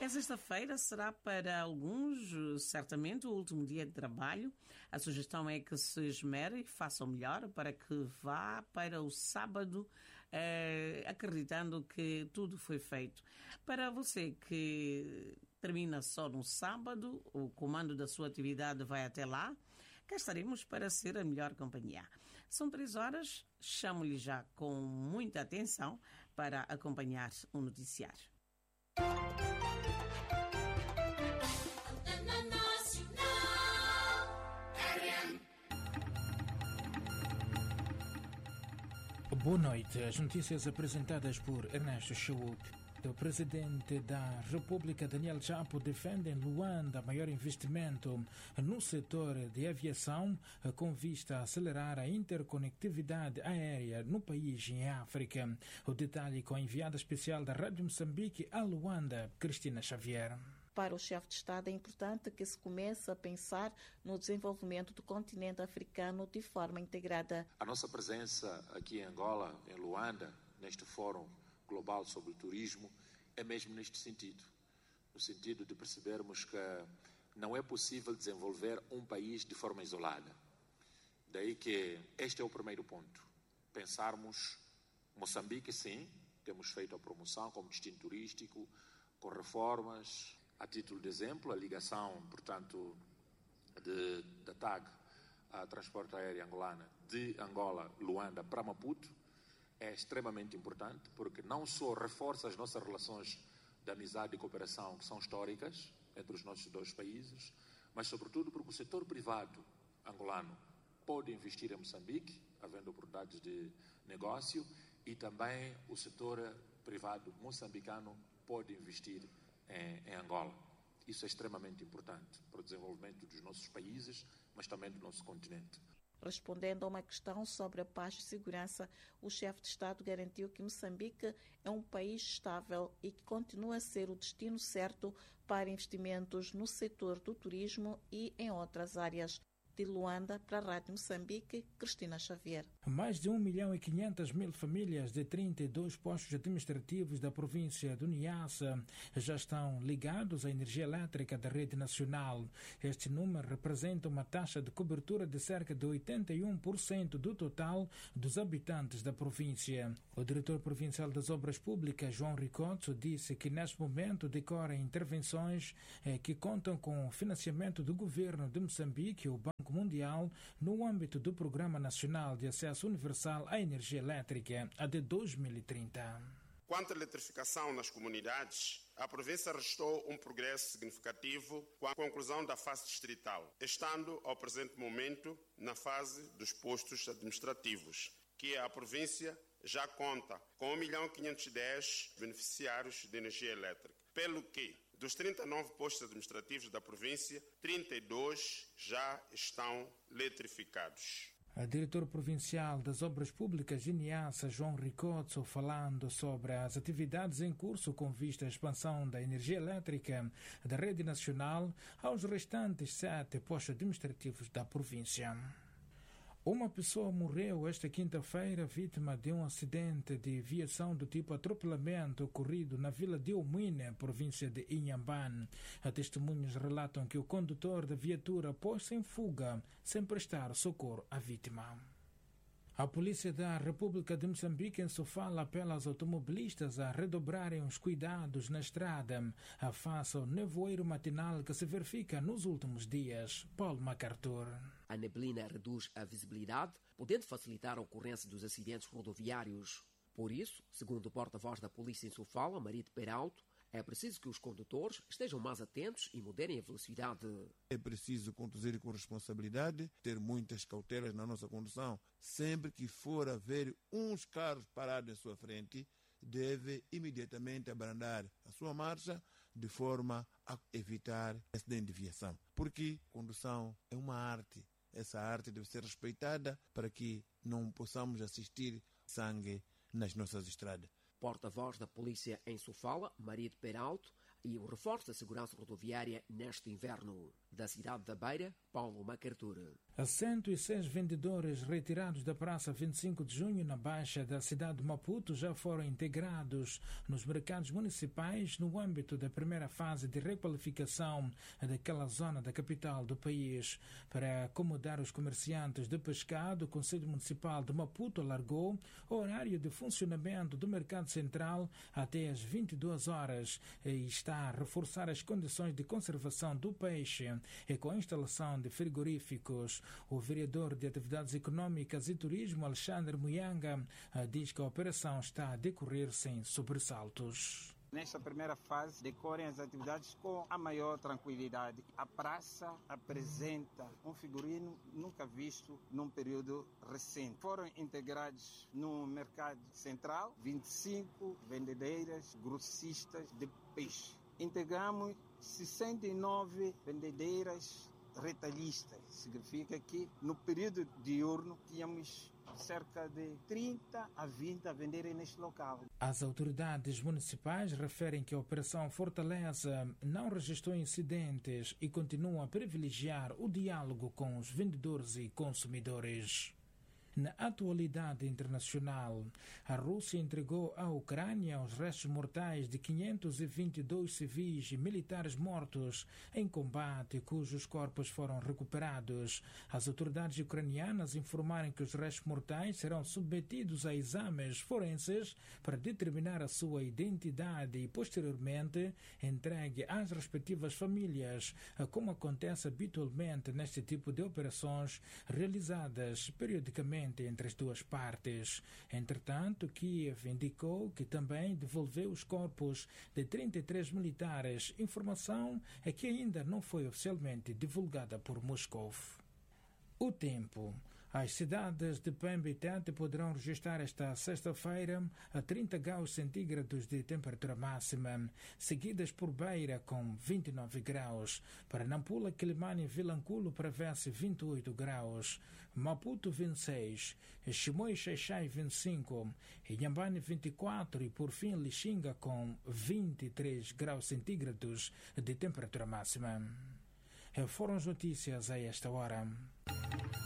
A sexta-feira será para alguns, certamente, o último dia de trabalho. A sugestão é que se esmerem e façam melhor para que vá para o sábado acreditando que tudo foi feito. Para você que termina só no sábado, o comando da sua atividade vai até lá. Cá estaremos para ser a melhor companhia. São 3 horas, chamo-lhe já com muita atenção para acompanhar o noticiário. Boa noite. As notícias apresentadas por Ernesto Chauk. O presidente da República, Daniel Chapo, defende em Luanda maior investimento no setor de aviação com vista a acelerar a interconectividade aérea no país e em África. O detalhe com a enviada especial da Rádio Moçambique a Luanda, Cristina Xavier. Para o chefe de Estado é importante que se comece a pensar no desenvolvimento do continente africano de forma integrada. A nossa presença aqui em Angola, em Luanda, neste Fórum Global sobre o Turismo, é mesmo neste sentido. No sentido de percebermos que não é possível desenvolver um país de forma isolada. Daí que este é o primeiro ponto. Pensarmos, Moçambique sim, temos feito a promoção como destino turístico, com reformas. A título de exemplo, a ligação, portanto, da TAG, a Transporte Aéreo Angolana, de Angola, Luanda, para Maputo, é extremamente importante, porque não só reforça as nossas relações de amizade e cooperação, que são históricas, entre os nossos dois países, mas, sobretudo, porque o setor privado angolano pode investir em Moçambique, havendo oportunidades de negócio, e também o setor privado moçambicano pode investir em Angola. Isso é extremamente importante para o desenvolvimento dos nossos países, mas também do nosso continente. Respondendo a uma questão sobre a paz e segurança, o chefe de Estado garantiu que Moçambique é um país estável e que continua a ser o destino certo para investimentos no setor do turismo e em outras áreas. De Luanda, para a Rádio Moçambique, Cristina Xavier. Mais de 1.500.000 famílias de 32 postos administrativos da província do Niassa já estão ligados à energia elétrica da rede nacional. Este número representa uma taxa de cobertura de cerca de 81% do total dos habitantes da província. O diretor provincial das Obras Públicas, João Ricotto, disse que neste momento decorrem intervenções que contam com o financiamento do governo de Moçambique e o Banco Mundial no âmbito do Programa Nacional de Acesso Universal à Energia Elétrica até 2030. Quanto à eletrificação nas comunidades, a província registrou um progresso significativo com a conclusão da fase distrital, estando ao presente momento na fase dos postos administrativos, que a província já conta com 1.510.000 beneficiários de energia elétrica, pelo que dos 39 postos administrativos da província, 32 já estão eletrificados. A diretor provincial das Obras Públicas de Niassa, João Ricotto, falando sobre as atividades em curso com vista à expansão da energia elétrica da rede nacional aos restantes 7 postos administrativos da província. Uma pessoa morreu esta quinta-feira vítima de um acidente de viação do tipo atropelamento ocorrido na vila de Omuine, província de Inhambane. Testemunhas relatam que o condutor da viatura pôs-se em fuga sem prestar socorro à vítima. A Polícia da República de Moçambique, em Sofala, apela aos automobilistas a redobrarem os cuidados na estrada face ao nevoeiro matinal que se verifica nos últimos dias. Paulo MacArthur. A neblina reduz a visibilidade, podendo facilitar a ocorrência dos acidentes rodoviários. Por isso, segundo o porta-voz da polícia em Sofala, Marido Peralto, é preciso que os condutores estejam mais atentos e moderem a velocidade. É preciso conduzir com responsabilidade, ter muitas cautelas na nossa condução. Sempre que for haver uns carros parados em sua frente, deve imediatamente abrandar a sua marcha de forma a evitar acidente de viação. Porque condução é uma arte. Essa arte deve ser respeitada para que não possamos assistir sangue nas nossas estradas. Porta-voz da polícia em Sofala, Marido Peralto, e o reforço da segurança rodoviária neste inverno. Da cidade da Beira, Paulo Macartur. 106 vendedores retirados da Praça 25 de Junho na Baixa da cidade de Maputo já foram integrados nos mercados municipais no âmbito da primeira fase de requalificação daquela zona da capital do país. Para acomodar os comerciantes de pescado, o Conselho Municipal de Maputo alargou o horário de funcionamento do Mercado Central até às 22 horas e está a reforçar as condições de conservação do peixe e com a instalação de frigoríficos. O vereador de Atividades Econômicas e Turismo, Alexandre Muyanga, diz que a operação está a decorrer sem sobressaltos. Nesta primeira fase, decorrem as atividades com a maior tranquilidade. A praça apresenta um figurino nunca visto num período recente. Foram integrados no mercado central 25 vendedeiras grossistas de peixe. Integramos 69 vendedeiras retalhistas. Significa que no período diurno tínhamos cerca de 30 a 20 a venderem neste local. As autoridades municipais referem que a Operação Fortaleza não registrou incidentes e continuam a privilegiar o diálogo com os vendedores e consumidores. Na atualidade internacional, a Rússia entregou à Ucrânia os restos mortais de 522 civis e militares mortos em combate, cujos corpos foram recuperados. As autoridades ucranianas informaram que os restos mortais serão submetidos a exames forenses para determinar a sua identidade e, posteriormente, entregue às respectivas famílias, como acontece habitualmente neste tipo de operações realizadas periodicamente entre as duas partes. Entretanto, Kiev indicou que também devolveu os corpos de 33 militares, informação que ainda não foi oficialmente divulgada por Moscou. O tempo. As cidades de Pemba e Tete poderão registrar esta sexta-feira a 30 graus centígrados de temperatura máxima, seguidas por Beira com 29 graus. Para Nampula, Quilimane e Vilanculo prevê-se 28 graus. Maputo 26, Chimoio e Xaixai 25, Inhambane 24 e por fim Lixinga com 23 graus centígrados de temperatura máxima. Foram as notícias a esta hora.